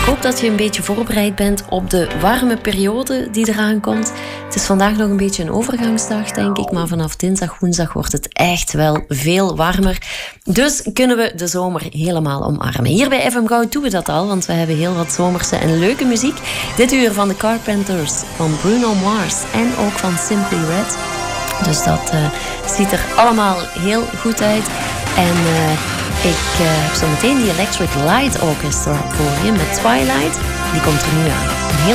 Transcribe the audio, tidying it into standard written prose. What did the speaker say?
hoop dat je een beetje voorbereid bent op de warme periode die eraan komt. Het is vandaag nog een beetje een overgangsdag, denk ik. Maar vanaf dinsdag, woensdag wordt het echt wel veel warmer. Dus kunnen we de zomer helemaal omarmen. Hier bij FM Goud doen we dat al, want we hebben heel wat zomerse en leuke muziek. Dit uur van de Carpenters, van Bruno Mars en ook van Simply Red. Dus dat ziet er allemaal heel goed uit. En ik heb zo meteen die Electric Light Orchestra voor je met Twilight. Die komt er nu aan. Een heel